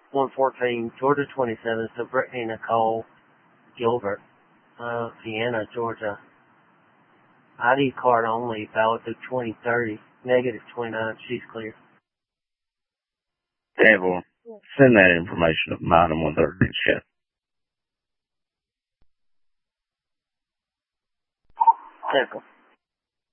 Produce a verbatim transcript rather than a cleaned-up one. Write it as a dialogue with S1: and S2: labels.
S1: one fourteen, Georgia twenty-seven, so Brittany Nicole Gilbert, uh, Vienna, Georgia. I D card only, valid through twenty thirty, negative twenty-nine, she's clear.
S2: Devil, send that information of mine on one thirty chat.
S1: Circle.